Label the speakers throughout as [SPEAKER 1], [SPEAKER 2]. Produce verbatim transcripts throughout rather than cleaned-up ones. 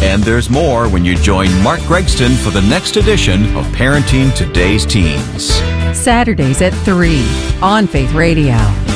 [SPEAKER 1] And there's more when you join Mark Gregston for the next edition of Parenting Today's Teens.
[SPEAKER 2] Saturdays at three on Faith Radio.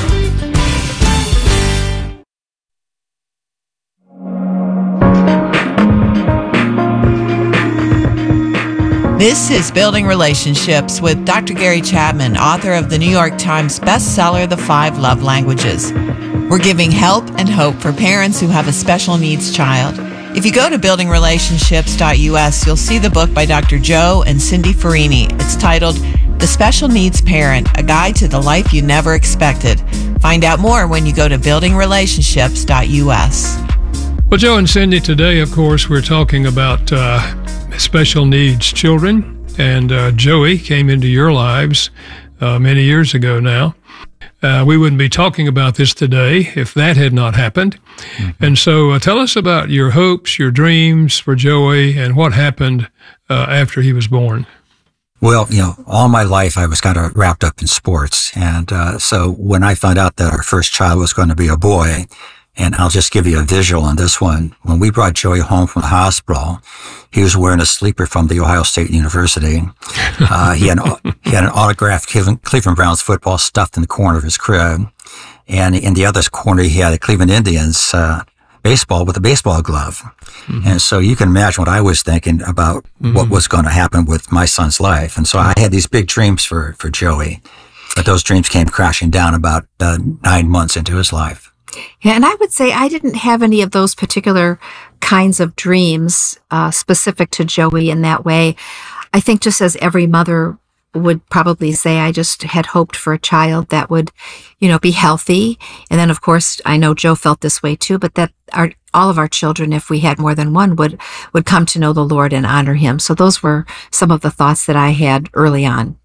[SPEAKER 3] This is Building Relationships with Doctor Gary Chapman, author of the New York Times bestseller, The Five Love Languages. We're giving help and hope for parents who have a special needs child. If you go to building relationships dot U S, you'll see the book by Doctor Joe and Cindy Farini. It's titled The Special Needs Parent, A Guide to the Life You Never Expected. Find out more when you go to building relationships dot U S.
[SPEAKER 4] Well, Joe and Cindy, today, of course, we're talking about uh, special needs children, and uh, Joey came into your lives uh, many years ago now. Uh, we wouldn't be talking about this today if that had not happened. Mm-hmm. And so uh, tell us about your hopes, your dreams for Joey, and what happened uh, after he was born.
[SPEAKER 5] Well, you know, all my life I was kind of wrapped up in sports. And uh, so when I found out that our first child was going to be a boy, and I'll just give you a visual on this one. When we brought Joey home from the hospital, he was wearing a sleeper from the Ohio State University. Uh, he had an, he had an autographed Cleveland, Cleveland Browns football stuffed in the corner of his crib. And in the other corner, he had a Cleveland Indians uh, baseball with a baseball glove. Mm-hmm. And so you can imagine what I was thinking about mm-hmm. what was going to happen with my son's life. And so I had these big dreams for, for Joey. But those dreams came crashing down about uh, nine months into his life.
[SPEAKER 6] Yeah, and I would say I didn't have any of those particular kinds of dreams uh, specific to Joey in that way. I think just as every mother would probably say, I just had hoped for a child that would, you know, be healthy. And then, of course, I know Joe felt this way too, but that our, all of our children, if we had more than one, would, would come to know the Lord and honor him. So those were some of the thoughts that I had early on.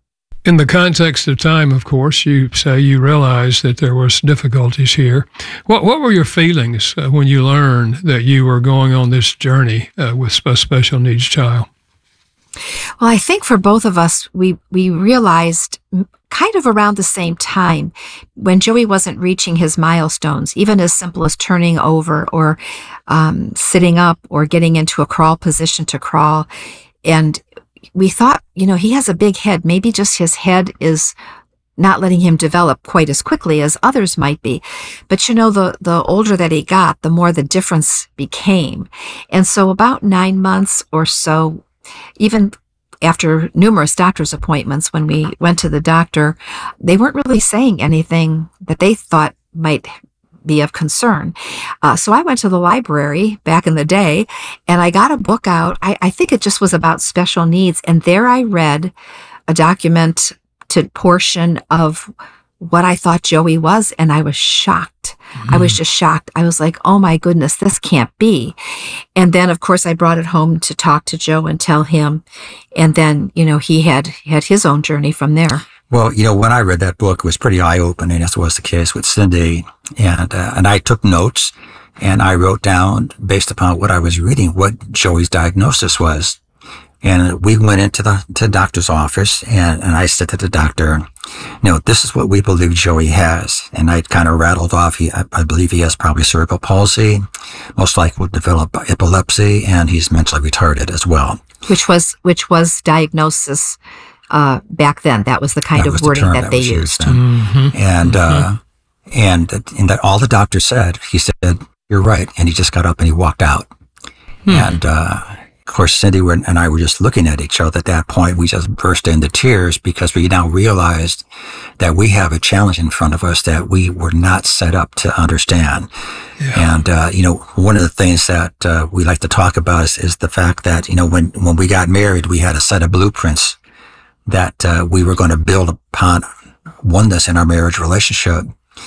[SPEAKER 4] In the context of time, of course, you say you realized that there was difficulties here. What what were your feelings uh, when you learned that you were going on this journey uh, with a special needs child?
[SPEAKER 6] Well, I think for both of us, we, we realized kind of around the same time when Joey wasn't reaching his milestones, even as simple as turning over or um, sitting up or getting into a crawl position to crawl. And we thought, you know, he has a big head. Maybe just his head is not letting him develop quite as quickly as others might be. But, you know, the, the older that he got, the more the difference became. And so about nine months or so, even after numerous doctor's appointments, when we went to the doctor, they weren't really saying anything that they thought might be of concern. Uh, so I went to the library back in the day and I got a book out. I, I think it just was about special needs. And there I read a documented portion of what I thought Joey was. And I was shocked. Mm. I was just shocked. I was like, oh my goodness, this can't be. And then of course I brought it home to talk to Joe and tell him. And then, you know, he had, had his own journey from there.
[SPEAKER 5] Well, you know, when I read that book, it was pretty eye-opening, as was the case with Cindy. And, uh, and I took notes and I wrote down, based upon what I was reading, what Joey's diagnosis was. And we went into the, to the doctor's office and, and I said to the doctor, you know, this is what we believe Joey has. And I kind of rattled off, he, I, I believe he has probably cerebral palsy, most likely will develop epilepsy, and he's mentally retarded as well.
[SPEAKER 6] Which was, which was diagnosis Uh, back then. That was the kind
[SPEAKER 5] that
[SPEAKER 6] of wording
[SPEAKER 5] the
[SPEAKER 6] that,
[SPEAKER 5] that
[SPEAKER 6] they
[SPEAKER 5] used.
[SPEAKER 6] used.
[SPEAKER 5] Mm-hmm. And,
[SPEAKER 6] mm-hmm.
[SPEAKER 5] uh, and, and that all the doctor said, he said, you're right. And he just got up and he walked out. Hmm. And, uh, of course, Cindy and I were just looking at each other at that point. We just burst into tears because we now realized that we have a challenge in front of us that we were not set up to understand. Yeah. And, uh, you know, one of the things that, uh, we like to talk about is, is the fact that, you know, when, when we got married, we had a set of blueprints that uh, we were going to build upon oneness in our marriage relationship.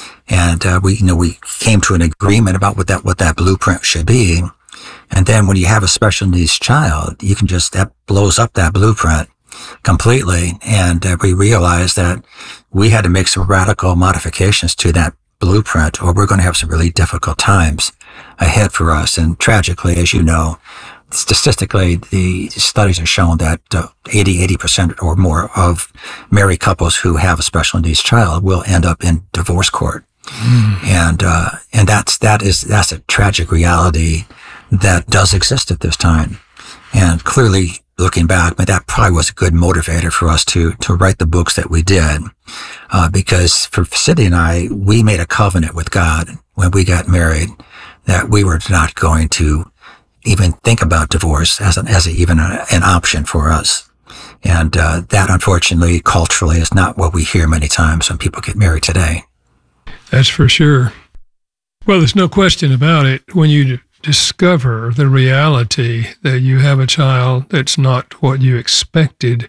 [SPEAKER 5] And uh, we, you know, we came to an agreement about what that, what that blueprint should be. And then when you have a special needs child, you can just, that blows up that blueprint completely. And uh, we realized that we had to make some radical modifications to that blueprint, or we're going to have some really difficult times ahead for us. And tragically, as you know, statistically, the studies have shown that uh, eighty, eighty percent or more of married couples who have a special needs child will end up in divorce court. Mm. And, uh, and that's, that is, that's a tragic reality that does exist at this time. And clearly, looking back, but that probably was a good motivator for us to to write the books that we did, uh, because for Cindy and I, we made a covenant with God when we got married that we were not going to even think about divorce as an as a, even a, an option for us. And uh, that, unfortunately, culturally, is not what we hear many times when people get married today.
[SPEAKER 4] That's for sure. Well, there's no question about it. When you discover the reality that you have a child that's not what you expected,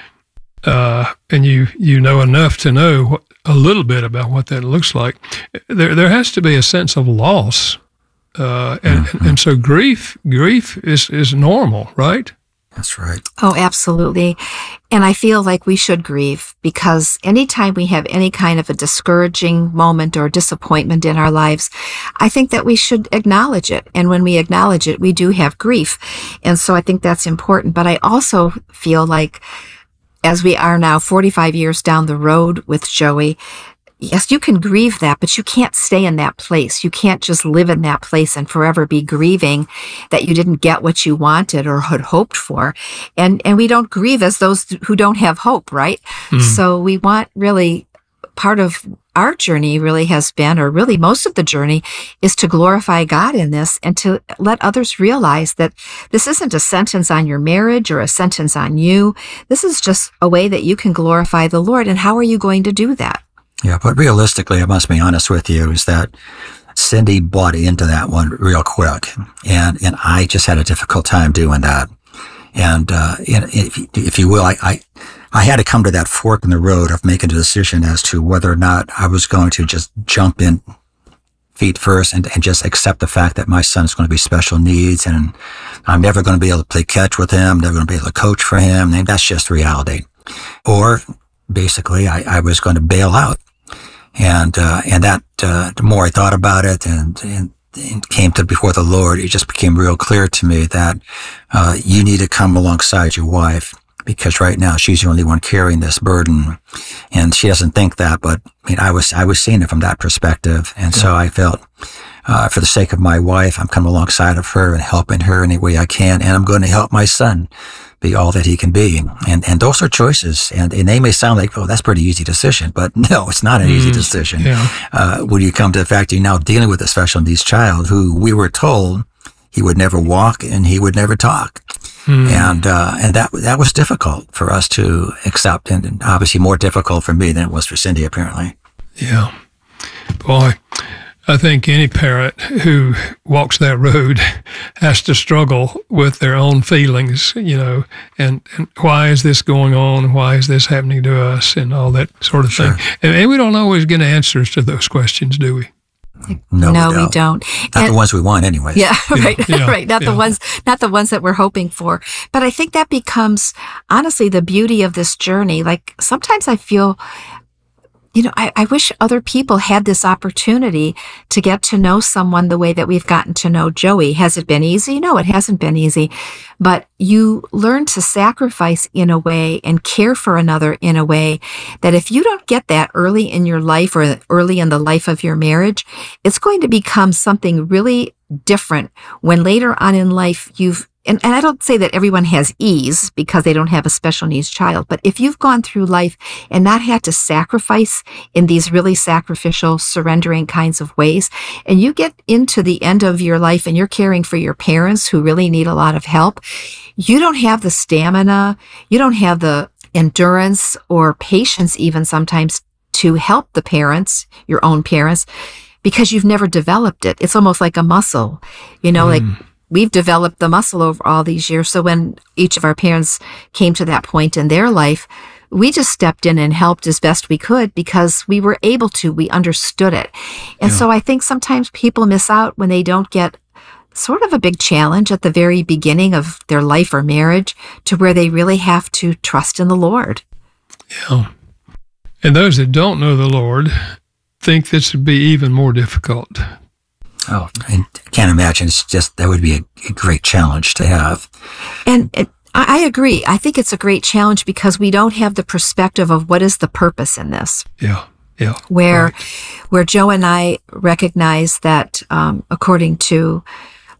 [SPEAKER 4] uh, and you, you know enough to know what, a little bit about what that looks like, there there has to be a sense of loss, uh, and, mm-hmm. and so grief grief is is normal, right?
[SPEAKER 5] That's right.
[SPEAKER 6] Oh, absolutely. And I feel like we should grieve, because anytime we have any kind of a discouraging moment or disappointment in our lives, I think that we should acknowledge it. And when we acknowledge it, we do have grief. And so I think that's important. But I also feel like, as we are now forty-five years down the road with Joey, yes, you can grieve that, but you can't stay in that place. You can't just live in that place and forever be grieving that you didn't get what you wanted or had hoped for. And and we don't grieve as those who don't have hope, right? Mm. So we want really, part of our journey really has been, or really most of the journey, is to glorify God in this and to let others realize that this isn't a sentence on your marriage or a sentence on you. This is just a way that you can glorify the Lord. And how are you going to do that?
[SPEAKER 5] Yeah, but realistically, I must be honest with you, is that Cindy bought into that one real quick, and and I just had a difficult time doing that. And uh, if if you will, I, I I had to come to that fork in the road of making a decision as to whether or not I was going to just jump in feet first and, and just accept the fact that my son's going to be special needs, and I'm never going to be able to play catch with him, never going to be able to coach for him, and that's just reality. Or basically, I, I was going to bail out. And, uh, and that, uh, the more I thought about it and, and, and came to before the Lord, it just became real clear to me that, uh, you need to come alongside your wife, because right now she's the only one carrying this burden. And she doesn't think that, but I mean, I was, I was seeing it from that perspective. And yeah. so I felt, uh, for the sake of my wife, I'm coming alongside of her and helping her any way I can. And I'm going to help my son be all that he can be. And, and those are choices. And, and they may sound like, oh, that's a pretty easy decision, but no, it's not an mm, easy decision. Yeah. Uh, when you come to the fact you're now dealing with a special needs child who we were told he would never walk and he would never talk. Mm. And, uh, and that, that was difficult for us to accept, and, and obviously more difficult for me than it was for Cindy, apparently.
[SPEAKER 4] Yeah. Boy, I think any parent who walks that road has to struggle with their own feelings, you know, and, and why is this going on? Why is this happening to us? And all that sort of sure. thing. And, and we don't always get answers to those questions, do we?
[SPEAKER 5] No,
[SPEAKER 6] no
[SPEAKER 5] we don't.
[SPEAKER 6] We don't.
[SPEAKER 5] Not
[SPEAKER 6] and,
[SPEAKER 5] the ones we want anyway.
[SPEAKER 6] Yeah, right,
[SPEAKER 4] yeah,
[SPEAKER 6] right. Not
[SPEAKER 4] yeah.
[SPEAKER 6] the ones, not the ones that we're hoping for. But I think that becomes, honestly, the beauty of this journey. Like, sometimes I feel, you know, I, I wish other people had this opportunity to get to know someone the way that we've gotten to know Joey. Has it been easy? No, it hasn't been easy. But you learn to sacrifice in a way and care for another in a way that if you don't get that early in your life or early in the life of your marriage, it's going to become something really different when later on in life you've And, and I don't say that everyone has ease because they don't have a special needs child, but if you've gone through life and not had to sacrifice in these really sacrificial, surrendering kinds of ways, and you get into the end of your life and you're caring for your parents who really need a lot of help, you don't have the stamina, you don't have the endurance or patience even sometimes to help the parents, your own parents, because you've never developed it. It's almost like a muscle, you know, mm. like, we've developed the muscle over all these years. So when each of our parents came to that point in their life, we just stepped in and helped as best we could because we were able to, we understood it. And yeah. so I think sometimes people miss out when they don't get sort of a big challenge at the very beginning of their life or marriage to where they really have to trust in the Lord.
[SPEAKER 4] Yeah. And those that don't know the Lord think this would be even more difficult.
[SPEAKER 5] Oh, I can't imagine. It's just, that would be a, a great challenge to have.
[SPEAKER 6] And it, I agree. I think it's a great challenge because we don't have the perspective of what is the purpose in this.
[SPEAKER 4] Yeah, yeah.
[SPEAKER 6] Where,
[SPEAKER 4] right.
[SPEAKER 6] where Joe and I recognize that, um, according to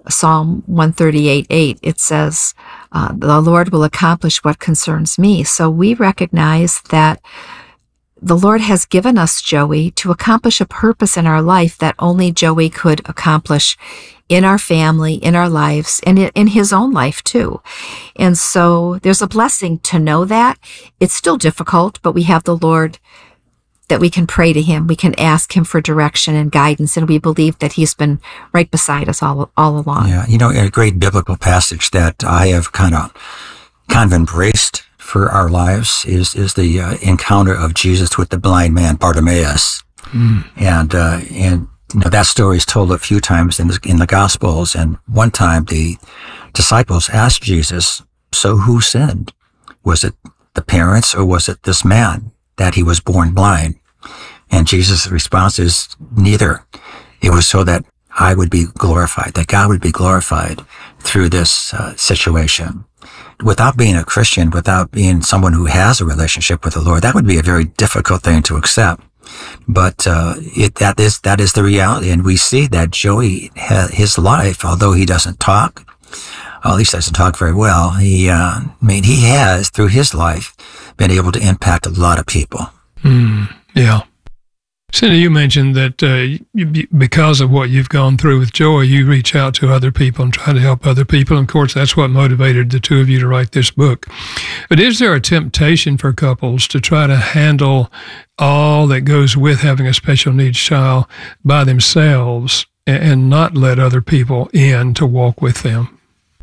[SPEAKER 6] Psalm one thirty-eight eight, it says, uh, the Lord will accomplish what concerns me. So we recognize that the Lord has given us Joey to accomplish a purpose in our life that only Joey could accomplish in our family, in our lives, and in his own life too. And so there's a blessing to know that. It's still difficult, but we have the Lord that we can pray to him. We can ask him for direction and guidance, and we believe that he's been right beside us all all along.
[SPEAKER 5] Yeah, you know, a great biblical passage that I have kind of kind of embraced for our lives is is the uh, encounter of Jesus with the blind man Bartimaeus, mm. and uh, and you know that story is told a few times in the, in the Gospels. And one time the disciples asked Jesus, "So who sinned? Was it the parents or was it this man that he was born blind?" And Jesus' response is, neither. It was so that I would be glorified, that God would be glorified through this uh, situation. Without being a Christian, without being someone who has a relationship with the Lord, that would be a very difficult thing to accept. But uh, it, that is that is the reality, and we see that Joey, his life, although he doesn't talk, or at least doesn't talk very well, he, uh, I mean, he has through his life been able to impact a lot of people.
[SPEAKER 4] Mm, yeah. Cindy, you mentioned that uh, you, because of what you've gone through with Joey, you reach out to other people and try to help other people. And of course, that's what motivated the two of you to write this book. But is there a temptation for couples to try to handle all that goes with having a special needs child by themselves and not let other people in to walk with them?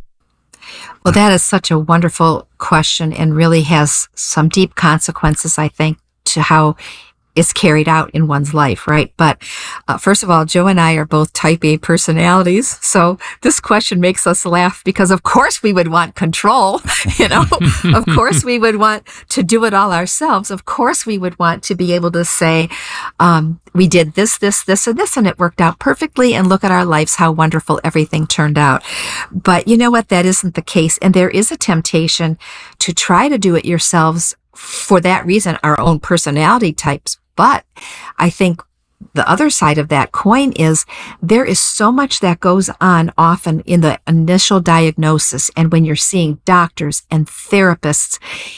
[SPEAKER 6] Well, that is such a wonderful question and really has some deep consequences, I think, to how it's carried out in one's life, right? But uh, first of all, Joe and I are both type A personalities, so this question makes us laugh because of course we would want control, you know? Of course we would want to do it all ourselves. Of course we would want to be able to say, um, we did this, this, this, and this, and it worked out perfectly, and look at our lives, how wonderful everything turned out. But you know what? That isn't the case, and there is a temptation to try to do it yourselves for that reason, our own personality types. But I think the other side of that coin is there is so much that goes on often in the initial diagnosis, and when you're seeing doctors and therapists,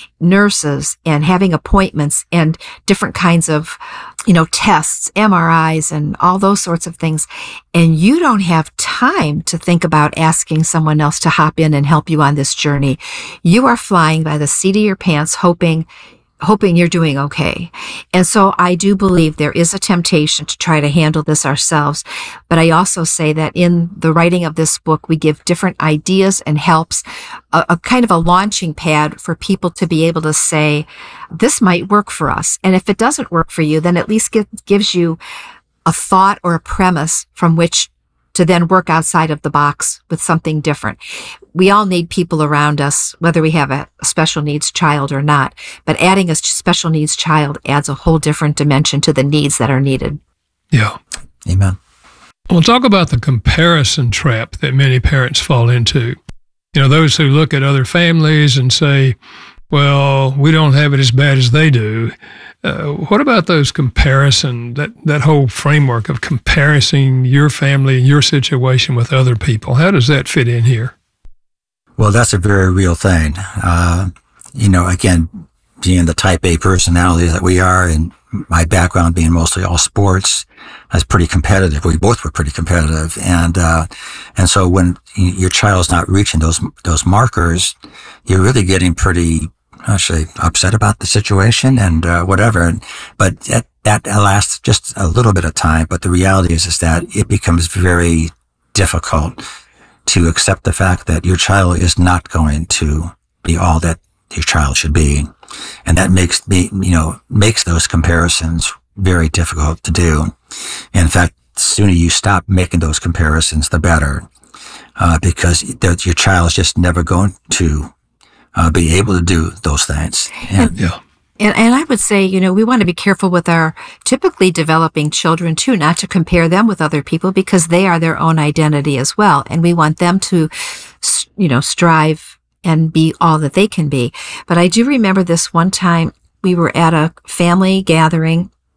[SPEAKER 6] nurses, and having appointments and different kinds of, you know, tests, M R Is, and all those sorts of things, and you don't have time to think about asking someone else to hop in and help you on this journey. You are flying by the seat of your pants, hoping hoping you're doing okay. And so I do believe there is a temptation to try to handle this ourselves. But I also say that in the writing of this book, we give different ideas and helps, a, a kind of a launching pad for people to be able to say, this might work for us. And if it doesn't work for you, then at least get, gives you a thought or a premise from which to then work outside of the box with something different. We all need people around us, whether we have a special needs child or not, but adding a special needs child adds a whole different dimension to the needs that are needed.
[SPEAKER 4] Yeah.
[SPEAKER 5] Amen.
[SPEAKER 4] We'll talk about the comparison trap that many parents fall into. You know, those who look at other families and say, well, we don't have it as bad as they do. Uh, what about those comparison, that, that whole framework of comparing your family and your situation with other people? How does that fit in here?
[SPEAKER 5] Well, that's a very real thing. Uh, you know, again, being the type A personality that we are, and my background being mostly all sports, I was pretty competitive. We both were pretty competitive. And, uh, and so when your child's not reaching those, those markers, you're really getting pretty, actually upset about the situation and, uh, whatever. But that, that lasts just a little bit of time. But the reality is, is that it becomes very difficult to accept the fact that your child is not going to be all that your child should be. And that makes me, you know, makes those comparisons very difficult to do. In fact, the sooner you stop making those comparisons, the better, uh, because the, your child is just never going to uh, be able to do those things. And,
[SPEAKER 6] and, yeah. And, and I would say, you know, we want to be careful with our typically developing children too, not to compare them with other people, because they are their own identity as well. And we want them to, you know, strive and be all that they can be. But I do remember this one time we were at a family gathering,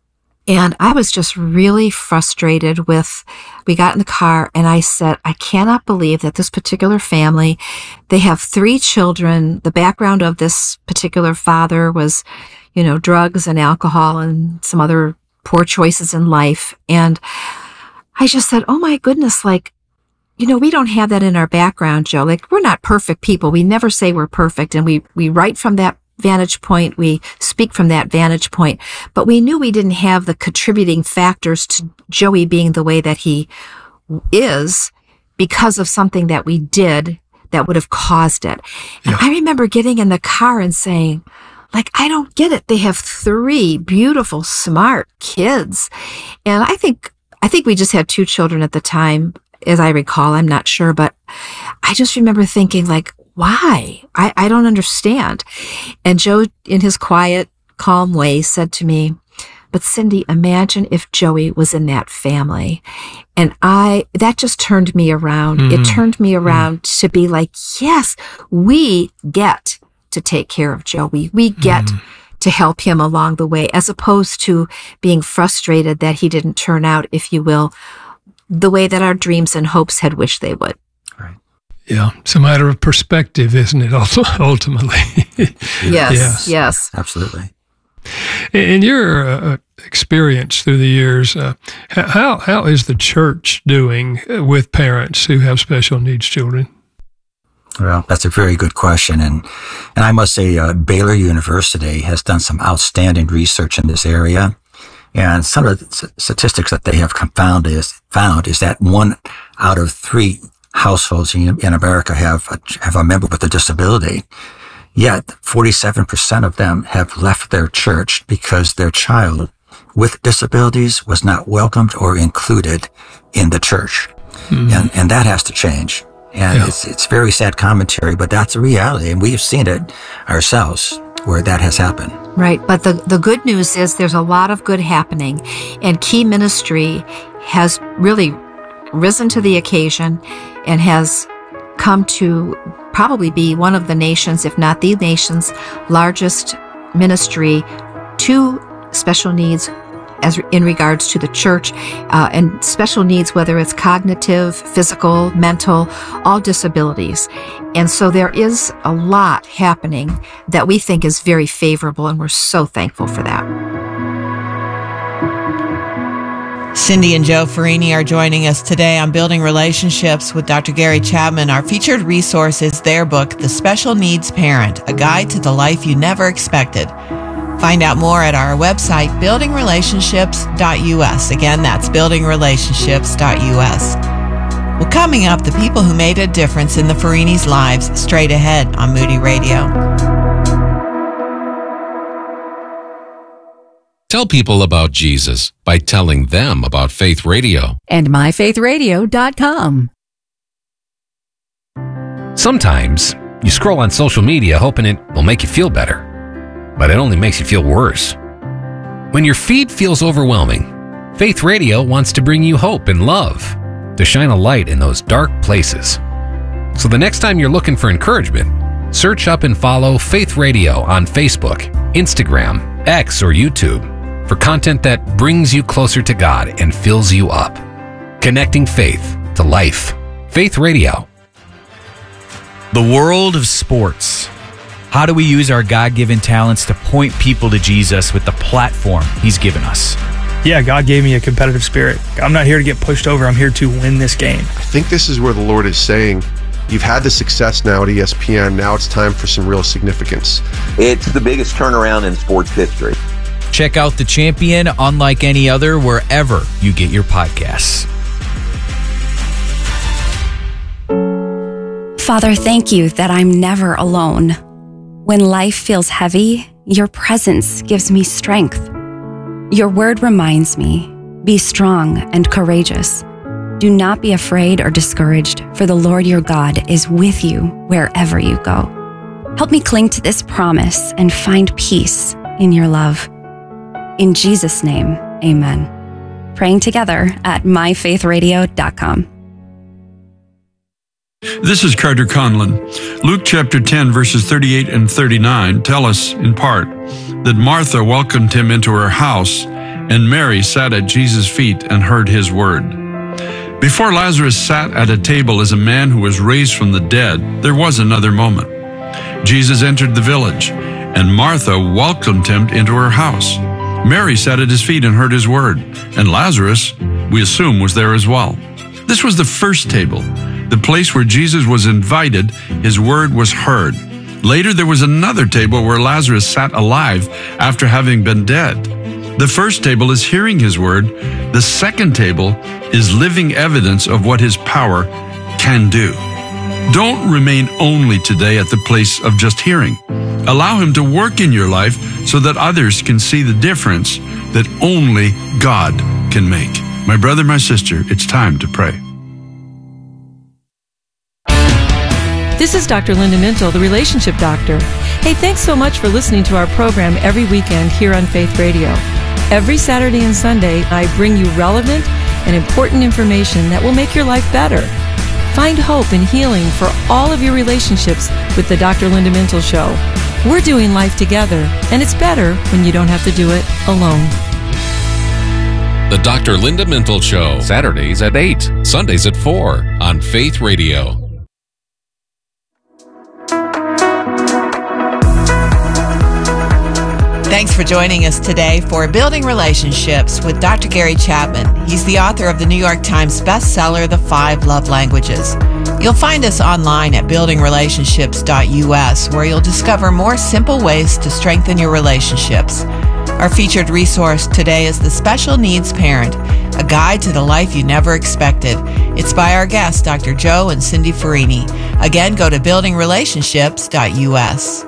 [SPEAKER 6] And I was just really frustrated with, we got in the car and I said, I cannot believe that this particular family, they have three children. The background of this particular father was, you know, drugs and alcohol and some other poor choices in life. And I just said, oh my goodness, like, you know, we don't have that in our background, Joe. Like, we're not perfect people. We never say we're perfect. And we, we write from that vantage point. We speak from that vantage point. But we knew we didn't have the contributing factors to Joey being the way that he is because of something that we did that would have caused it. And yeah. I remember getting in the car and saying, like, I don't get it. They have three beautiful, smart kids. And I think, I think we just had two children at the time, as I recall. I'm not sure, but I just remember thinking, like, why? I, I don't understand. And Joe, in his quiet, calm way, said to me, but Cindy, imagine if Joey was in that family. And I, that just turned me around. Mm-hmm. It turned me around mm-hmm. to be like, yes, we get to take care of Joey. We get mm-hmm. to help him along the way, as opposed to being frustrated that he didn't turn out, if you will, the way that our dreams and hopes had wished they would.
[SPEAKER 5] Right.
[SPEAKER 4] Yeah, it's a matter of perspective, isn't it, ultimately?
[SPEAKER 6] yes, yes, yes.
[SPEAKER 5] Absolutely.
[SPEAKER 4] In your uh, experience through the years, uh, how how is the church doing with parents who have special needs children?
[SPEAKER 5] Well, that's a very good question. And and I must say, uh, Baylor University has done some outstanding research in this area. And some of the statistics that they have found is, found is that one out of three households in, in America have a, have a member with a disability. Yet forty-seven percent of them have left their church because their child with disabilities was not welcomed or included in the church. Mm-hmm. And, and that has to change. And yeah. it's, it's very sad commentary, but that's a reality. And we've seen it ourselves where that has happened.
[SPEAKER 6] Right. But the, the good news is there's a lot of good happening. And Key Ministry has really risen to the occasion and has come to probably be one of the nation's, if not the nation's, largest ministry to special needs as in regards to the church, uh, and special needs, whether it's cognitive, physical, mental, all disabilities. And so there is a lot happening that we think is very favorable, and we're so thankful for that.
[SPEAKER 3] Cindy and Joe Farini are joining us today on Building Relationships with Doctor Gary Chapman. Our featured resource is their book, The Special Needs Parent, A Guide to the Life You Never Expected. Find out more at our website, building relationships dot u s. Again, that's building relationships dot u s. Well, coming up, the people who made a difference in the Farinis' lives, straight ahead on Moody Radio.
[SPEAKER 7] Tell people about Jesus by telling them about Faith Radio.
[SPEAKER 2] And my faith radio dot com.
[SPEAKER 8] Sometimes you scroll on social media hoping it will make you feel better, but it only makes you feel worse. When your feed feels overwhelming, Faith Radio wants to bring you hope and love, to shine a light in those dark places. So the next time you're looking for encouragement, search up and follow Faith Radio on Facebook, Instagram, X, or YouTube for content that brings you closer to God and fills you up. Connecting faith to life. Faith Radio.
[SPEAKER 9] The world of sports. How do we use our God-given talents to point people to Jesus with the platform He's given us?
[SPEAKER 10] Yeah, God gave me a competitive spirit. I'm not here to get pushed over. I'm here to win this game.
[SPEAKER 11] I think this is where the Lord is saying, you've had the success now at E S P N. Now it's time for some real significance.
[SPEAKER 12] It's the biggest turnaround in sports history.
[SPEAKER 9] Check out The Champion, unlike any other, wherever you get your podcasts.
[SPEAKER 13] Father, thank you that I'm never alone. When life feels heavy, your presence gives me strength. Your word reminds me, be strong and courageous. Do not be afraid or discouraged, for the Lord your God is with you wherever you go. Help me cling to this promise and find peace in your love. In Jesus' name, amen. Praying together at my faith radio dot com.
[SPEAKER 14] This is Carter Conlon. Luke chapter ten, verses thirty-eight and thirty-nine tell us, in part, that Martha welcomed him into her house, and Mary sat at Jesus' feet and heard his word. Before Lazarus sat at a table as a man who was raised from the dead, there was another moment. Jesus entered the village, and Martha welcomed him into her house. Mary sat at his feet and heard his word, and Lazarus, we assume, was there as well. This was the first table, the place where Jesus was invited, his word was heard. Later, there was another table where Lazarus sat alive after having been dead. The first table is hearing his word. The second table is living evidence of what his power can do. Don't remain only today at the place of just hearing. Allow him to work in your life so that others can see the difference that only God can make. My brother, my sister, it's time to pray.
[SPEAKER 15] This is Doctor Linda Mintle, the Relationship Doctor. Hey, thanks so much for listening to our program every weekend here on Faith Radio. Every Saturday and Sunday, I bring you relevant and important information that will make your life better. Find hope and healing for all of your relationships with the Doctor Linda Mintle Show. We're doing life together, and it's better when you don't have to do it alone.
[SPEAKER 7] The Doctor Linda Mintle Show, Saturdays at eight, Sundays at four on Faith Radio.
[SPEAKER 3] Thanks for joining us today for Building Relationships with Doctor Gary Chapman. He's the author of the New York Times bestseller, The Five Love Languages. You'll find us online at building relationships dot U S, where you'll discover more simple ways to strengthen your relationships. Our featured resource today is The Special Needs Parent, a guide to the life you never expected. It's by our guests, Doctor Joe and Cindy Farini. Again, go to building relationships dot U S.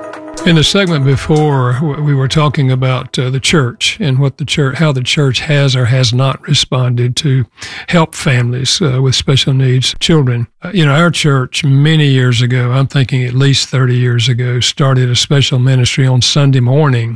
[SPEAKER 4] In the segment before, we were talking about uh, the church and what the church, how the church has or has not responded to help families uh, with special needs children. Uh, you know, our church many years ago, I'm thinking at least thirty years ago, started a special ministry on Sunday morning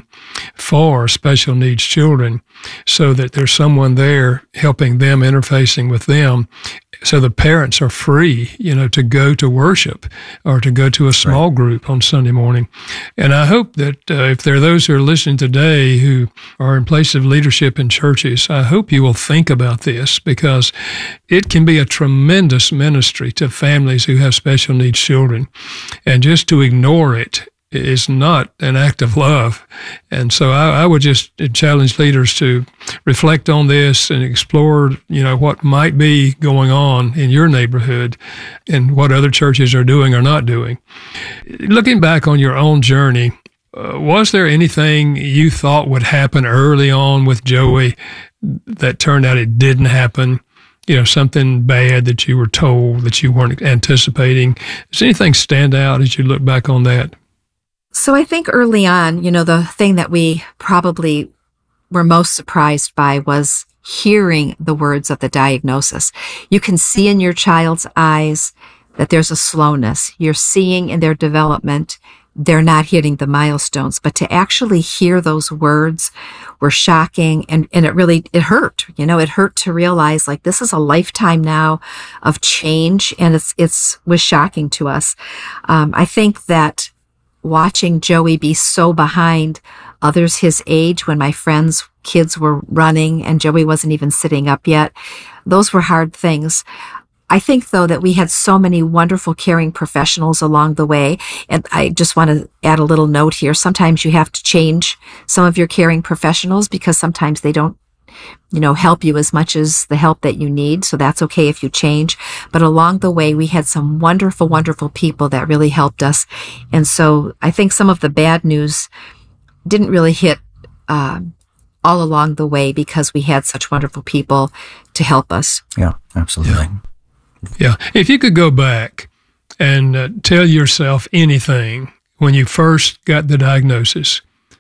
[SPEAKER 4] for special needs children, so that there's someone there helping them, interfacing with them. So the parents are free, you know, to go to worship or to go to a small right. group on Sunday morning. And I hope that uh, if there are those who are listening today who are in place of leadership in churches, I hope you will think about this, because it can be a tremendous ministry to families who have special needs children. And just to ignore it is not an act of love. And so I, I would just challenge leaders to reflect on this and explore, you know, what might be going on in your neighborhood and what other churches are doing or not doing. Looking back on your own journey, uh, was there anything you thought would happen early on with Joey that turned out it didn't happen? You know, something bad that you were told that you weren't anticipating. Does anything stand out as you look back on that?
[SPEAKER 6] So I think early on, you know, the thing that we probably were most surprised by was hearing the words of the diagnosis. You can see in your child's eyes that there's a slowness. You're seeing in their development, they're not hitting the milestones, but to actually hear those words were shocking. And, and it really, it hurt, you know, it hurt to realize like this is a lifetime now of change. And it's, it's was shocking to us. Um, I think that watching Joey be so behind others his age when my friends' kids were running and Joey wasn't even sitting up yet, those were hard things. I think, though, that we had so many wonderful caring professionals along the way. And I just want to add a little note here. Sometimes you have to change some of your caring professionals because sometimes they don't, you know, help you as much as the help that you need. So that's okay if you change. But along the way, we had some wonderful, wonderful people that really helped us. And so I think some of the bad news didn't really hit uh, all along the way because we had such wonderful people to help us.
[SPEAKER 5] Yeah, absolutely.
[SPEAKER 4] Yeah. Yeah. If you could go back and uh, tell yourself anything when you first got the diagnosis,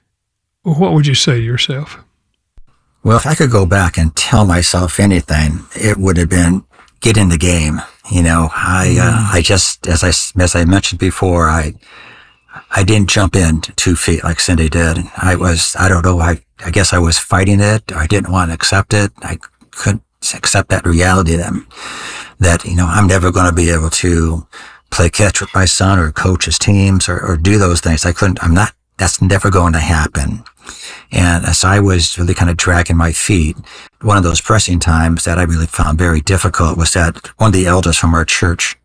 [SPEAKER 4] what would you say to yourself?
[SPEAKER 5] Well, if I could go back and tell myself anything, it would have been get in the game. You know, I, uh, I just, as I, as I mentioned before, I, I didn't jump in two feet like Cindy did. I was, I don't know, I, I guess I was fighting it. I didn't want to accept it. I couldn't accept that reality that, that, you know, I'm never going to be able to play catch with my son or coach his teams or, or do those things. I couldn't, I'm not, that's never going to happen. And as I was really kind of dragging my feet, one of those pressing times that I really found very difficult was that one of the elders from our church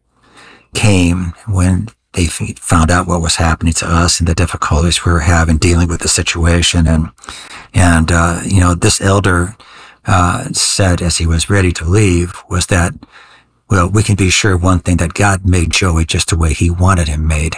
[SPEAKER 5] came when they found out what was happening to us and the difficulties we were having dealing with the situation. And, and, uh, you know, this elder, uh, said as he was ready to leave was that, well, we can be sure one thing, that God made Joey just the way he wanted him made.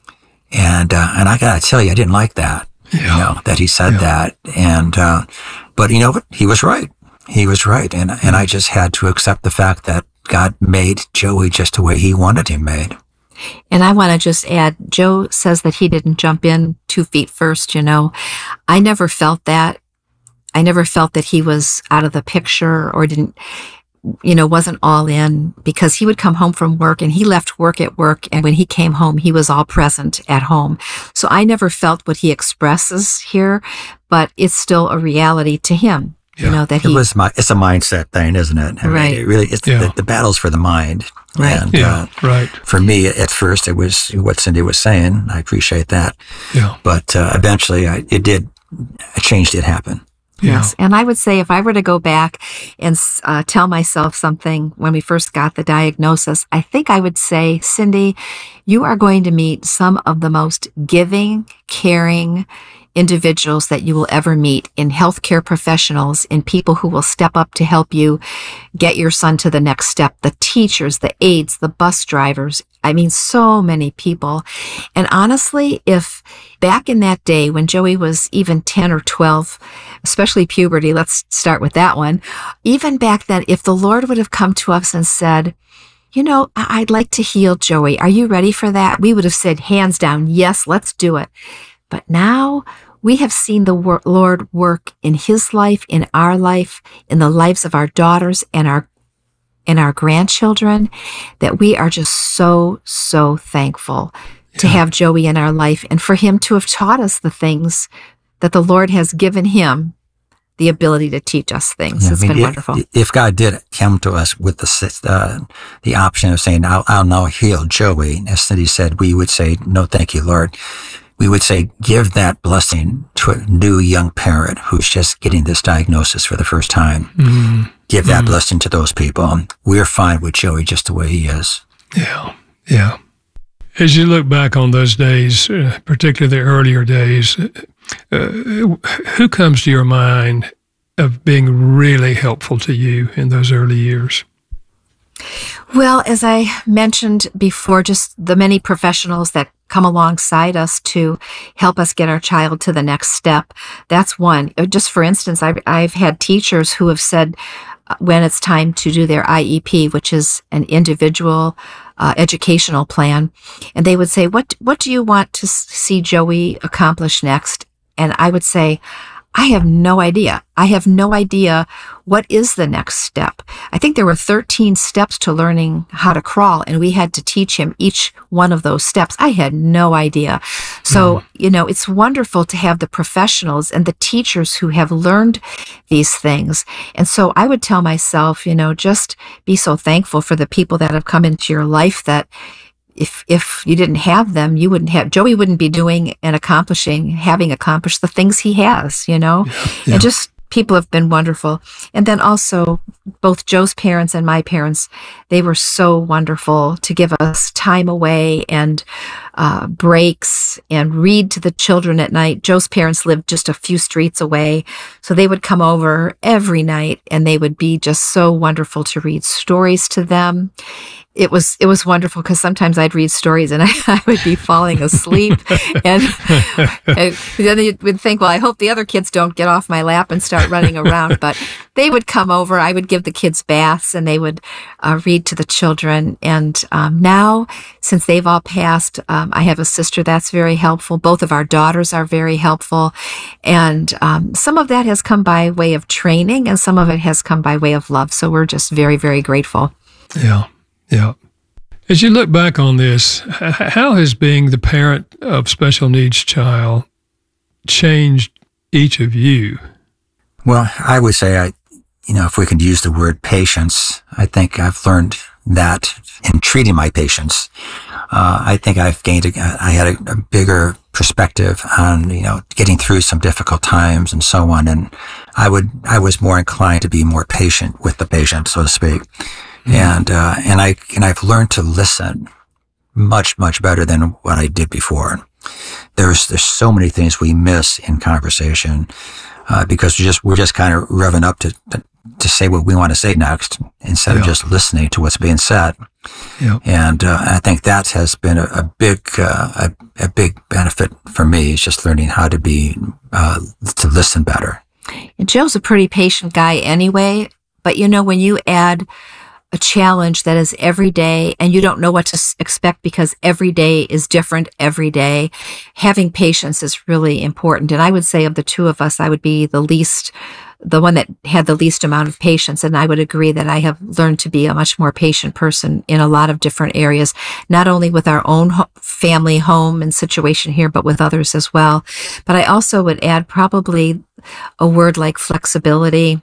[SPEAKER 5] And, uh, and I gotta tell you, I didn't like that, yeah. you know, that he said yeah. that. And, uh, but you know what? He was right. He was right. And, and I just had to accept the fact that God made Joey just the way he wanted him made.
[SPEAKER 6] And I want to just add, Joe says that he didn't jump in two feet first, you know. I never felt that. I never felt that he was out of the picture or didn't, you know, wasn't all in, because he would come home from work and he left work at work. And when he came home, he was all present at home. So I never felt what he expresses here, but it's still a reality to him.
[SPEAKER 5] Yeah.
[SPEAKER 6] You know, that
[SPEAKER 5] it
[SPEAKER 6] he
[SPEAKER 5] was my, it's a mindset thing, isn't it? I
[SPEAKER 6] right.
[SPEAKER 5] mean, it really, it's
[SPEAKER 4] yeah.
[SPEAKER 5] the, the battle's for the mind.
[SPEAKER 6] Right.
[SPEAKER 5] And,
[SPEAKER 4] yeah.
[SPEAKER 5] uh,
[SPEAKER 4] right.
[SPEAKER 5] For me, at first, it was what Cindy was saying. I appreciate that.
[SPEAKER 4] Yeah.
[SPEAKER 5] But, uh, eventually I, it did, a change did happen.
[SPEAKER 4] Yeah.
[SPEAKER 6] Yes. And I would say if I were to go back and uh, tell myself something when we first got the diagnosis, I think I would say, Cindy, you are going to meet some of the most giving, caring individuals that you will ever meet, in healthcare professionals, in people who will step up to help you get your son to the next step, the teachers, the aides, the bus drivers. I mean, so many people. And honestly, if back in that day when Joey was even ten or twelve, especially puberty, let's start with that one, even back then, if the Lord would have come to us and said, you know, I'd like to heal Joey, are you ready for that? We would have said, hands down, yes, let's do it. But now we have seen the wor- Lord work in his life, in our life, in the lives of our daughters and our and our grandchildren, that we are just so, so thankful yeah. to have Joey in our life and for him to have taught us the things that the Lord has given him the ability to teach us things.
[SPEAKER 5] Yeah,
[SPEAKER 6] it's
[SPEAKER 5] I mean,
[SPEAKER 6] been
[SPEAKER 5] if,
[SPEAKER 6] wonderful.
[SPEAKER 5] If God did come to us with the uh, the option of saying, I'll, I'll now heal Joey, as Cindy said, we would say, no, thank you, Lord. We would say, give that blessing to a new young parent who's just getting this diagnosis for the first time. Mm-hmm. Give that mm-hmm. blessing to those people. We're fine with Joey just the way he is.
[SPEAKER 4] Yeah, yeah. As you look back on those days, uh, particularly the earlier days, uh, who comes to your mind of being really helpful to you in those early years?
[SPEAKER 6] Well, as I mentioned before, just the many professionals that come alongside us to help us get our child to the next step. That's one. Just for instance, I've, I've had teachers who have said when it's time to do their I E P, which is an individual uh, educational plan, and they would say, what, what do you want to see Joey accomplish next? And I would say, I have no idea. I have no idea what is the next step. I think there were thirteen steps to learning how to crawl, and we had to teach him each one of those steps. I had no idea. So, mm. you know, it's wonderful to have the professionals and the teachers who have learned these things. And so I would tell myself, you know, just be so thankful for the people that have come into your life that If if you didn't have them, you wouldn't have, Joey wouldn't be doing and accomplishing, having accomplished the things he has, you know? Yeah, yeah. And just people have been wonderful. And then also both Joe's parents and my parents, they were so wonderful to give us time away and uh, breaks and read to the children at night. Joe's parents lived just a few streets away, so they would come over every night and they would be just so wonderful to read stories to them. It was it was wonderful because sometimes I'd read stories and I, I would be falling asleep, and, and then you would think, well, I hope the other kids don't get off my lap and start running around. But they would come over. I would give the kids baths, and they would uh, read to the children. And um, now, since they've all passed, um, I have a sister that's very helpful. Both of our daughters are very helpful, and um, some of that has come by way of training, and some of it has come by way of love. So we're just very, very grateful.
[SPEAKER 4] Yeah. Yeah. As you look back on this, how has being the parent of special needs child changed each of you?
[SPEAKER 5] Well, I would say, I, you know, if we could use the word patience, I think I've learned that in treating my patients. Uh, I think I've gained, a, I had a, a bigger perspective on, you know, getting through some difficult times and so on. And I would, I was more inclined to be more patient with the patient, so to speak. Mm-hmm. And, uh, and I, and I've learned to listen much, much better than what I did before. There's, there's so many things we miss in conversation, uh, because we just, we're just kind of revving up to, to, to say what we want to say next instead yeah. of just listening to what's being said. Yeah. And, uh, I think that has been a, a big, uh, a, a big benefit for me, is just learning how to be, uh, to listen better.
[SPEAKER 6] And Joe's a pretty patient guy anyway, but you know, when you add a challenge that is every day and you don't know what to expect because every day is different every day, having patience is really important. And I would say of the two of us, I would be the least, the one that had the least amount of patience. And I would agree that I have learned to be a much more patient person in a lot of different areas, not only with our own ho- family, home and situation here, but with others as well. But I also would add probably a word like flexibility.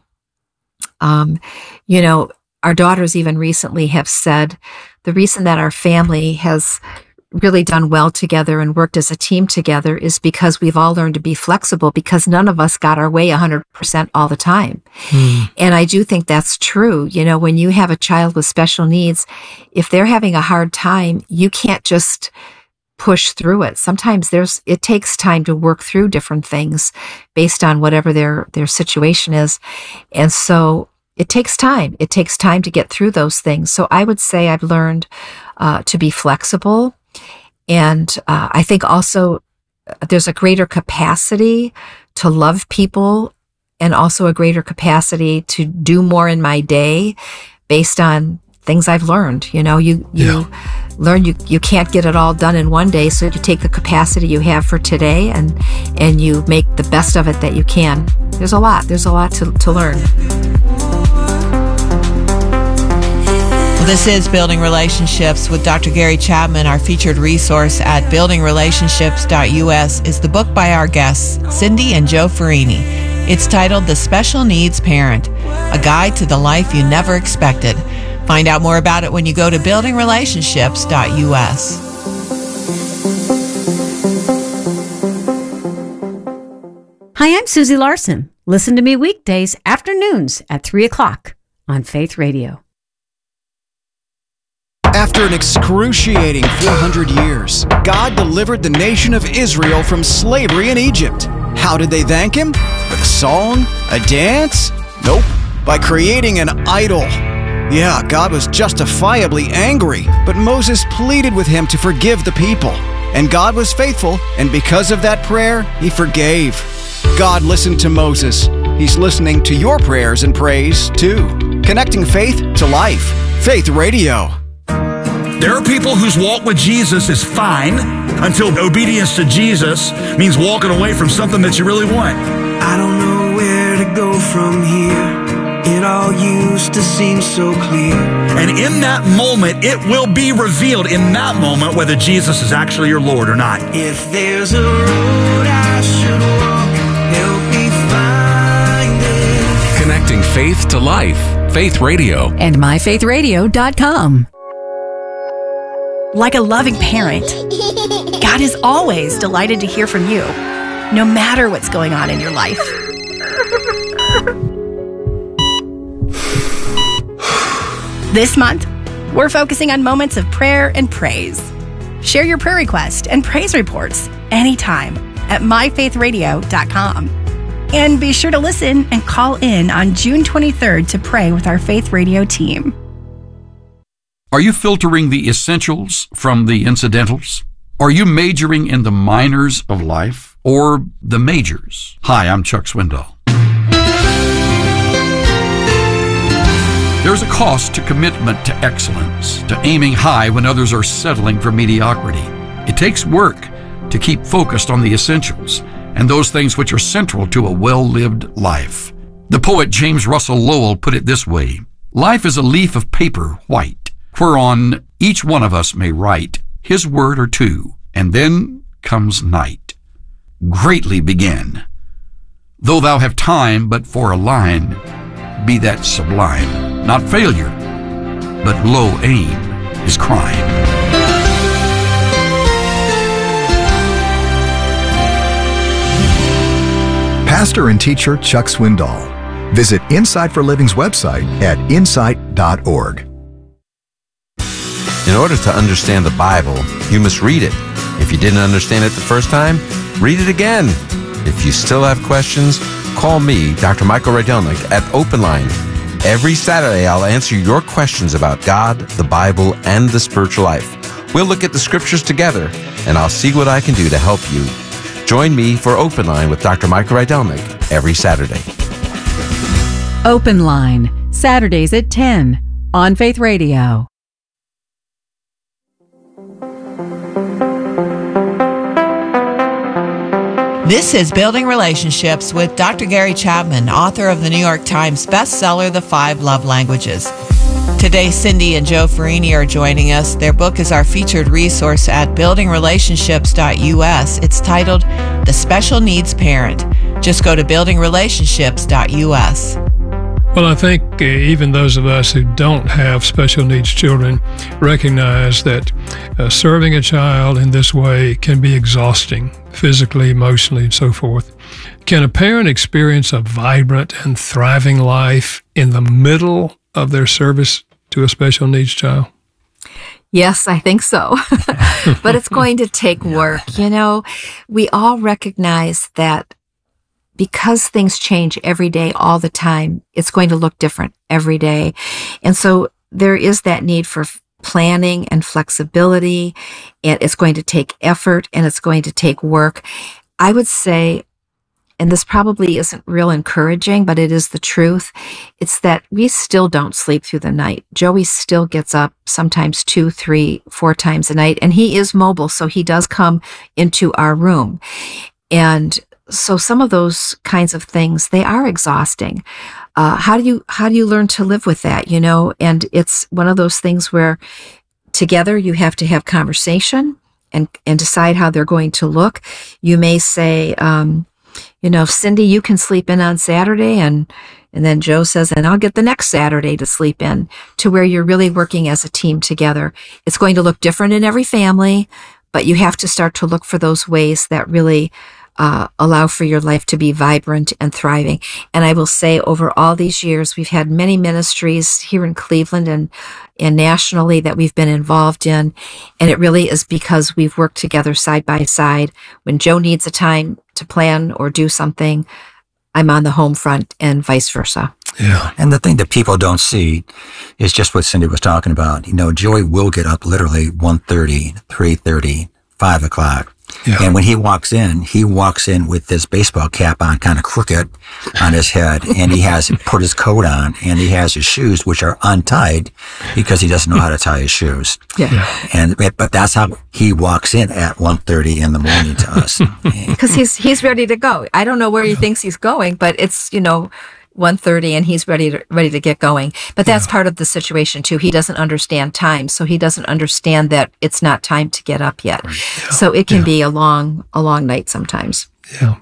[SPEAKER 6] Um, you know, our daughters even recently have said the reason that our family has really done well together and worked as a team together is because we've all learned to be flexible, because none of us got our way one hundred percent all the time. Mm. And I do think that's true. You know, when you have a child with special needs, if they're having a hard time, you can't just push through it. Sometimes there's, it takes time to work through different things based on whatever their, their situation is. And so it takes time. It takes time to get through those things. So I would say I've learned uh, to be flexible. And uh, I think also there's a greater capacity to love people, and also a greater capacity to do more in my day based on things I've learned. You know, you, you yeah. learn you, you can't get it all done in one day. So you take the capacity you have for today and, and you make the best of it that you can. There's a lot. There's a lot to, to learn.
[SPEAKER 3] Well, this is Building Relationships with Doctor Gary Chapman. Our featured resource at building relationships dot U S is the book by our guests, Cindy and Joe Farini. It's titled The Special Needs Parent, a guide to the life you never expected. Find out more about it when you go to building relationships dot U S.
[SPEAKER 16] Hi, I'm Susie Larson. Listen to me weekdays afternoons at three o'clock on Faith Radio.
[SPEAKER 17] After an excruciating four hundred years, God delivered the nation of Israel from slavery in Egypt. How did they thank Him? With a song? A dance? Nope. By creating an idol. Yeah, God was justifiably angry, but Moses pleaded with Him to forgive the people. And God was faithful, and because of that prayer, He forgave. God listened to Moses. He's listening to your prayers and praise, too. Connecting faith to life. Faith Radio.
[SPEAKER 18] There are people whose walk with Jesus is fine until obedience to Jesus means walking away from something that you really want.
[SPEAKER 19] I don't know where to go from here. It all used to seem so clear.
[SPEAKER 18] And in that moment, it will be revealed in that moment whether Jesus is actually your Lord or not.
[SPEAKER 19] If there's a road I should walk, help me find it.
[SPEAKER 7] Connecting faith to life. Faith Radio.
[SPEAKER 2] And my faith radio dot com.
[SPEAKER 20] Like a loving parent, God is always delighted to hear from you, no matter what's going on in your life. This month, we're focusing on moments of prayer and praise. Share your prayer request and praise reports anytime at my faith radio dot com. And be sure to listen and call in on June twenty-third to pray with our Faith Radio team.
[SPEAKER 14] Are you filtering the essentials from the incidentals? Are you majoring in the minors of life or the majors? Hi, I'm Chuck Swindoll. There's a cost to commitment to excellence, to aiming high when others are settling for mediocrity. It takes work to keep focused on the essentials and those things which are central to a well-lived life. The poet James Russell Lowell put it this way: life is a leaf of paper white, whereon each one of us may write his word or two, and then comes night. Greatly begin. Though thou have time but for a line, be that sublime. Not failure, but low aim is crime.
[SPEAKER 21] pastor and teacher Chuck Swindoll. Visit Insight for Living's website at insight dot org.
[SPEAKER 22] In order to understand the Bible, you must read it. If you didn't understand it the first time, read it again. If you still have questions, call me, Doctor Michael Rydelnik, at Open Line. Every Saturday, I'll answer your questions about God, the Bible, and the spiritual life. We'll look at the scriptures together, and I'll see what I can do to help you. Join me for Open Line with Doctor Michael Rydelnik every Saturday.
[SPEAKER 2] Open Line, Saturdays at ten on Faith Radio.
[SPEAKER 3] This is Building Relationships with Doctor Gary Chapman, author of the New York Times bestseller, The Five Love Languages. Today, Cindy and Joe Farini are joining us. Their book is our featured resource at building relationships dot U S. It's titled The Special Needs Parent. Just go to building relationships dot U S.
[SPEAKER 4] Well, I think uh, even those of us who don't have special needs children recognize that uh, serving a child in this way can be exhausting, physically, emotionally, and so forth. Can a parent experience a vibrant and thriving life in the middle of their service to a special needs child?
[SPEAKER 6] Yes, I think so. But it's going to take work. You know, we all recognize that because things change every day, all the time, it's going to look different every day. And so there is that need for planning and flexibility, and it's going to take effort and it's going to take work. I would say, and this probably isn't real encouraging, but it is the truth, it's that we still don't sleep through the night. Joey still gets up sometimes two, three, four times a night, and he is mobile, so he does come into our room. And so some of those kinds of things, they are exhausting. Uh, how do you, how do you learn to live with that, you know? And it's one of those things where together you have to have conversation and, and decide how they're going to look. You may say, um, you know, Cindy, you can sleep in on Saturday, and, and then Joe says, and I'll get the next Saturday to sleep in, to where you're really working as a team together. It's going to look different in every family, but you have to start to look for those ways that really Uh, allow for your life to be vibrant and thriving. And I will say, over all these years, we've had many ministries here in Cleveland and, and nationally that we've been involved in. And it really is because we've worked together side by side. When Joe needs a time to plan or do something, I'm on the home front, and vice versa.
[SPEAKER 5] Yeah. And the thing that people don't see is just what Cindy was talking about. You know, Joey will get up literally one thirty, three thirty, five o'clock. Yeah. And when he walks in, he walks in with this baseball cap on, kind of crooked on his head, and he has put his coat on, and he has his shoes, which are untied because he doesn't know how to tie his shoes. Yeah. yeah. And but that's how he walks in at one thirty in the morning to us.
[SPEAKER 6] Because he's he's ready to go. I don't know where he thinks he's going, but it's, you know, one thirty and he's ready to ready to get going. But that's yeah. part of the situation too. He doesn't understand time, so he doesn't understand that it's not time to get up yet. Right. Yeah. So it can yeah. be a long a long night sometimes.
[SPEAKER 4] Yeah.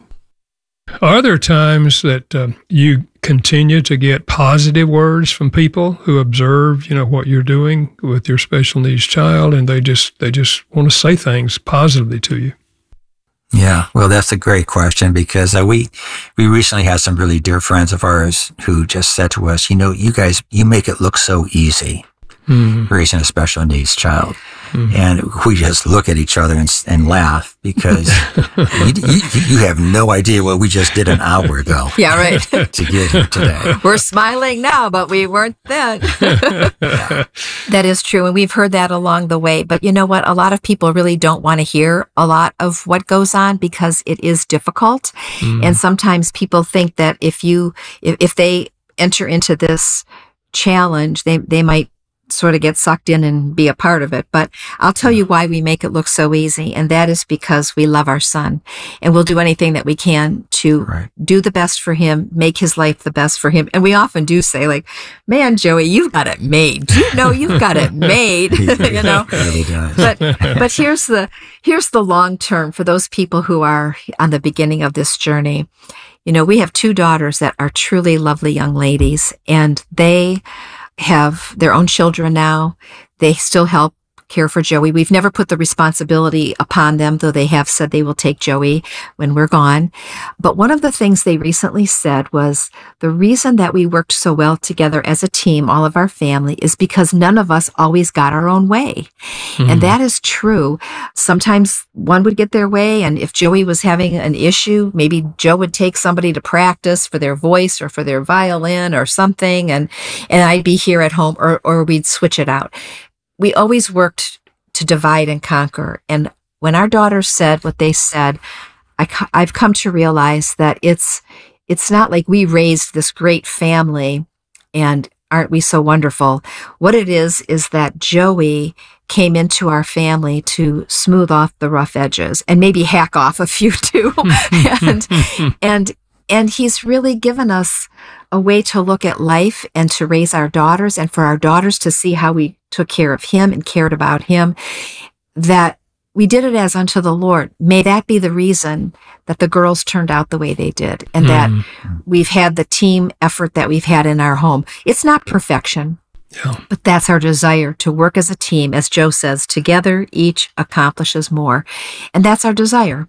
[SPEAKER 4] Are there times that um, you continue to get positive words from people who observe, you know, what you're doing with your special needs child, and they just they just want to say things positively to you?
[SPEAKER 5] Yeah, well, that's a great question, because uh, we we recently had some really dear friends of ours who just said to us, you know, you guys, you make it look so easy, mm-hmm. raising a special needs child. Mm-hmm. And we just look at each other and, and laugh, because you, you, you have no idea what we just did an hour ago.
[SPEAKER 6] Yeah, right.
[SPEAKER 5] To get here today.
[SPEAKER 6] We're smiling now, but we weren't then. Yeah. That is true. And we've heard that along the way. But you know what? A lot of people really don't want to hear a lot of what goes on, because it is difficult. Mm. And sometimes people think that if you, if, if they enter into this challenge, they, they might sort of get sucked in and be a part of it. But I'll tell you why we make it look so easy. And that is because we love our son, and we'll do anything that we can to right. do the best for him, make his life the best for him. And we often do say, like, man, Joey, you've got it made. Do you know you've got it made? You know, really does. But, but here's the, here's the long term for those people who are on the beginning of this journey. You know, we have two daughters that are truly lovely young ladies, and they have their own children now. They still help care for Joey. We've never put the responsibility upon them, though they have said they will take Joey when we're gone. But one of the things they recently said was the reason that we worked so well together as a team, all of our family, is because none of us always got our own way. Mm-hmm. And that is true. Sometimes one would get their way, and if Joey was having an issue, maybe Joe would take somebody to practice for their voice or for their violin or something, and, and I'd be here at home, or, or we'd switch it out. We always worked to divide and conquer. And when our daughters said what they said, I, I've come to realize that it's, it's not like we raised this great family and aren't we so wonderful? What it is, is that Joey came into our family to smooth off the rough edges and maybe hack off a few too. and, and, and he's really given us a way to look at life and to raise our daughters, and for our daughters to see how we took care of him and cared about him, that we did it as unto the Lord. May that be the reason that the girls turned out the way they did, and mm. that we've had the team effort that we've had in our home. It's not perfection, yeah. but that's our desire to work as a team. As Joe says, together each accomplishes more. And that's our desire.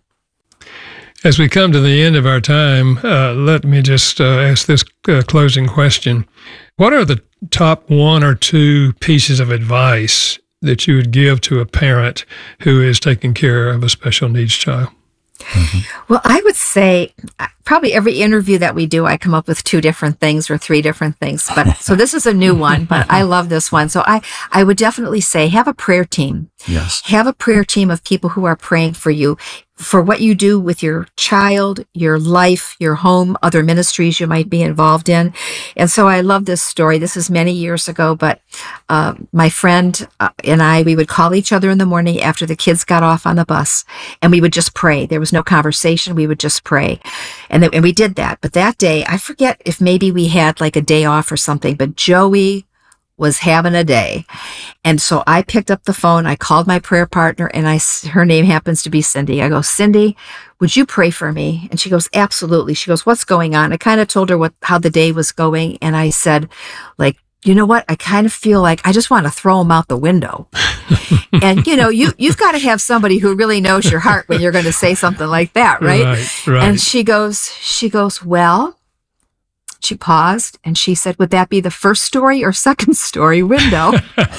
[SPEAKER 4] As we come to the end of our time, uh, let me just uh, ask this uh, closing question. What are the top one or two pieces of advice that you would give to a parent who is taking care of a special needs child? Mm-hmm.
[SPEAKER 6] Well, I would say probably every interview that we do, I come up with two different things or three different things. But so this is a new one, but I love this one. So I, I would definitely say have a prayer team.
[SPEAKER 5] Yes.
[SPEAKER 6] Have a prayer team of people who are praying for you, for what you do with your child, your life, your home, other ministries you might be involved in. And so I love this story. This is many years ago, but uh, my friend uh, and I, we would call each other in the morning after the kids got off on the bus, and we would just pray. There was no conversation. We would just pray. And, th- and we did that. But that day, I forget if maybe we had like a day off or something, but Joey was having a day. And so I picked up the phone, I called my prayer partner, and I, her name happens to be Cindy. I go, Cindy, would you pray for me? And she goes, absolutely. She goes, what's going on? I kind of told her what, how the day was going. And I said, like, you know what? I kind of feel like I just want to throw him out the window. And, you know, you, you've got to have somebody who really knows your heart when you're going to say something like that, right?
[SPEAKER 4] Right, right.
[SPEAKER 6] And she goes, she goes, well, she paused and she said, would that be the first story or second story window?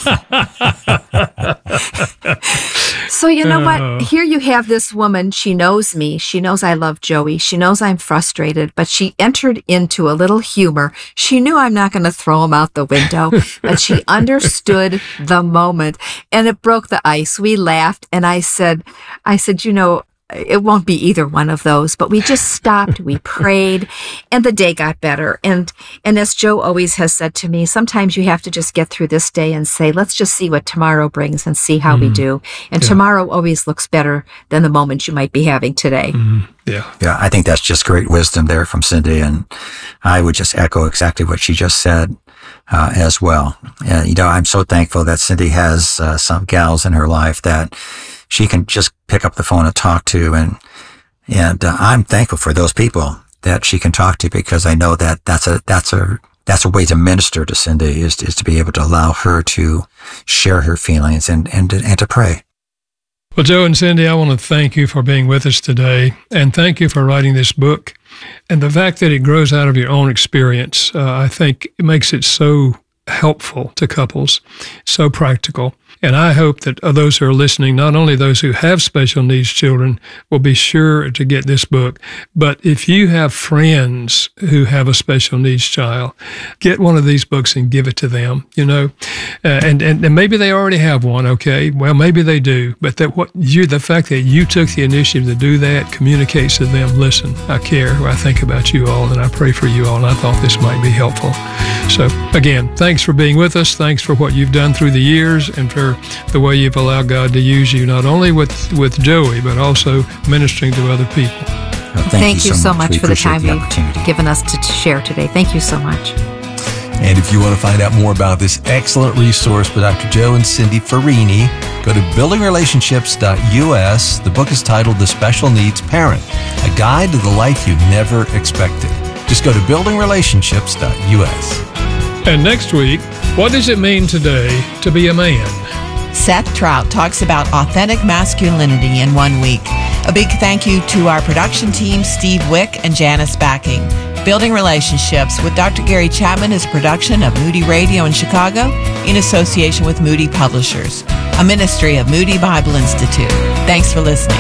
[SPEAKER 6] So you know what? Here you have this woman. She knows me. She knows I love Joey. She knows I'm frustrated, but she entered into a little humor. She knew I'm not going to throw him out the window, but she understood the moment, and it broke the ice. We laughed, and I said, I said, you know, it won't be either one of those, but we just stopped, we prayed, and the day got better. And, and as Joe always has said to me, sometimes you have to just get through this day and say, let's just see what tomorrow brings and see how mm-hmm. we do. And yeah. tomorrow always looks better than the moment you might be having today.
[SPEAKER 4] Mm-hmm. Yeah.
[SPEAKER 5] Yeah. I think that's just great wisdom there from Cindy. And I would just echo exactly what she just said. Uh, as well. And, you know, I'm so thankful that Cindy has uh, some gals in her life that she can just pick up the phone and talk to. And, and uh, I'm thankful for those people that she can talk to, because I know that that's a, that's a, that's a way to minister to Cindy, is, is to be able to allow her to share her feelings and, and, and to pray.
[SPEAKER 4] Well, Joe and Cindy, I want to thank you for being with us today, and thank you for writing this book. And the fact that it grows out of your own experience, uh, I think it makes it so helpful to couples, so practical. And I hope that those who are listening, not only those who have special needs children, will be sure to get this book, but if you have friends who have a special needs child, get one of these books and give it to them, you know, uh, and, and, and maybe they already have one. Okay. Well, maybe they do, but that what you, the fact that you took the initiative to do that communicates to them, listen, I care, I think about you all, and I pray for you all, and I thought this might be helpful. So again, thanks for being with us. Thanks for what you've done through the years, and for the way you've allowed God to use you, not only with, with Joey, but also ministering to other people.
[SPEAKER 5] Well, thank,
[SPEAKER 6] thank
[SPEAKER 5] you
[SPEAKER 6] you so much,
[SPEAKER 5] much
[SPEAKER 6] for the time
[SPEAKER 5] the
[SPEAKER 6] you've given us to, to share today. Thank you so much.
[SPEAKER 1] And if you want to find out more about this excellent resource by Doctor Joe and Cindy Farini, go to building relationships dot U S. The book is titled The Special Needs Parent, a guide to the life you never expected. Just go to building relationships dot U S.
[SPEAKER 4] And next week, what does it mean today to be a man?
[SPEAKER 3] Seth Trout talks about authentic masculinity in one week. A big thank you to our production team, Steve Wick and Janice Backing. Building Relationships with Doctor Gary Chapman is a production of Moody Radio in Chicago in association with Moody Publishers, a ministry of Moody Bible Institute. Thanks for listening.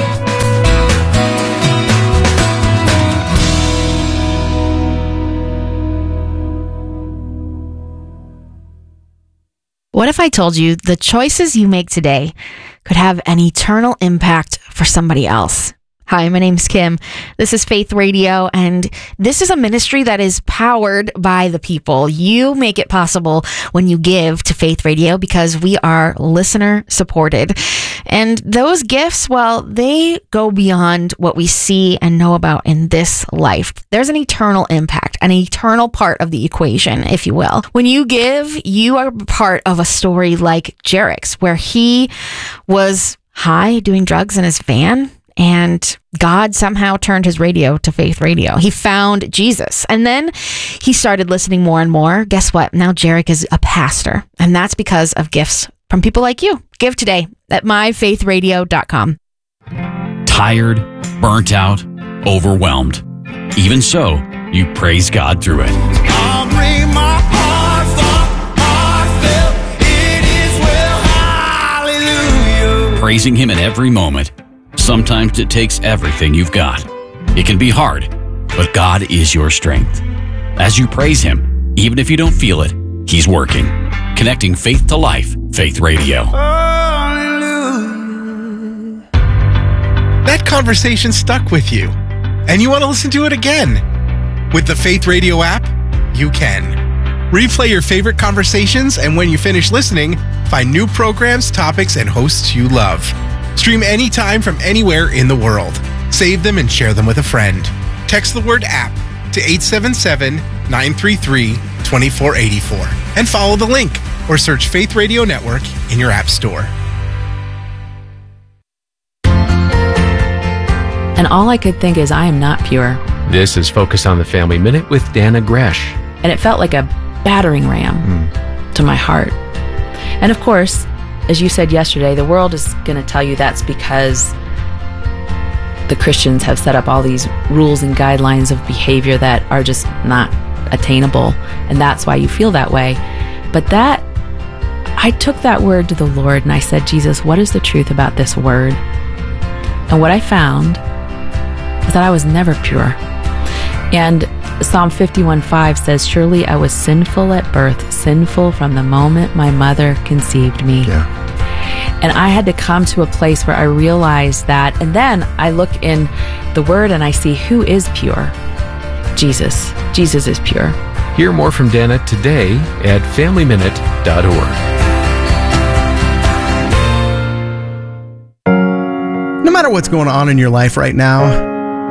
[SPEAKER 8] What if I told you the choices you make today could have an eternal impact for somebody else? Hi, my name's Kim. This is Faith Radio, and this is a ministry that is powered by the people. You make it possible when you give to Faith Radio because we are listener supported. And those gifts, well, they go beyond what we see and know about in this life. There's an eternal impact, an eternal part of the equation, if you will. When you give, you are part of a story like Jarek's, where he was high doing drugs in his van, and God somehow turned his radio to Faith Radio. He found Jesus. And then he started listening more and more. Guess what? Now Jarek is a pastor. And that's because of gifts from people like you. Give today at my faith radio dot com.
[SPEAKER 10] Tired, burnt out, overwhelmed. Even so, you praise God through it.
[SPEAKER 19] I'll bring my heart, heartfelt. It is well, hallelujah.
[SPEAKER 10] Praising Him in every moment. Sometimes it takes everything you've got. It can be hard, but God is your strength. As you praise Him, even if you don't feel it, He's working. Connecting faith to life, Faith Radio.
[SPEAKER 23] That conversation stuck with you, and you want to listen to it again. With the Faith Radio app, you can. Replay your favorite conversations, and when you finish listening, find new programs, topics, and hosts you love. Stream anytime from anywhere in the world. Save them and share them with a friend. Text the word app to eight seven seven, nine three three, two four eight four and follow the link or search Faith Radio Network in your app store.
[SPEAKER 24] And all I could think is, I am not pure.
[SPEAKER 25] This is Focus on the Family Minute with Dana Gresh.
[SPEAKER 24] And it felt like a battering ram mm. to my heart. And of course, as you said yesterday, the world is going to tell you that's because the Christians have set up all these rules and guidelines of behavior that are just not attainable, and that's why you feel that way. But that, I took that word to the Lord and I said, Jesus, what is the truth about this word? And what I found was that I was never pure. And Psalm fifty-one five says, surely I was sinful at birth, sinful from the moment my mother conceived me.
[SPEAKER 23] Yeah.
[SPEAKER 24] And I had to come to a place where I realized that. And then I look in the Word and I see who is pure. Jesus. Jesus is pure.
[SPEAKER 25] Hear more from Dana today at family minute dot org.
[SPEAKER 23] No matter what's going on in your life right now,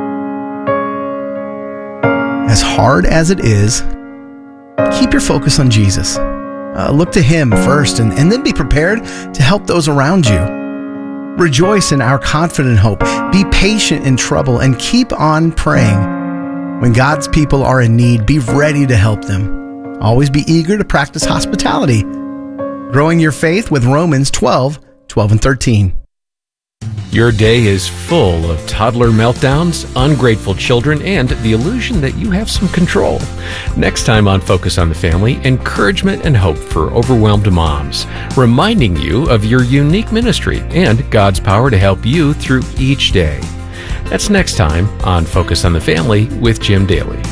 [SPEAKER 23] as hard as it is, keep your focus on Jesus. Uh, look to Him first, and, and then be prepared to help those around you. Rejoice in our confident hope. Be patient in trouble, and keep on praying. When God's people are in need, be ready to help them. Always be eager to practice hospitality. Growing your faith with Romans twelve, twelve and thirteen.
[SPEAKER 25] Your day is full of toddler meltdowns, ungrateful children, and the illusion that you have some control. Next time on Focus on the Family, encouragement and hope for overwhelmed moms, reminding you of your unique ministry and God's power to help you through each day. That's next time on Focus on the Family with Jim Daly.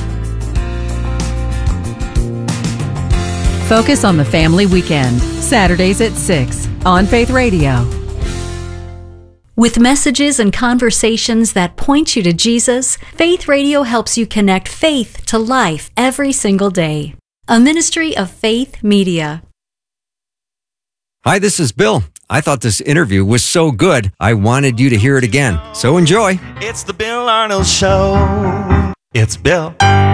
[SPEAKER 2] Focus on the Family Weekend, Saturdays at six on Faith Radio.
[SPEAKER 16] With messages and conversations that point you to Jesus, Faith Radio helps you connect faith to life every single day. A ministry of Faith Media.
[SPEAKER 26] Hi, this is Bill. I thought this interview was so good, I wanted you to hear it again. So enjoy.
[SPEAKER 19] It's the Bill Arnold Show. It's Bill.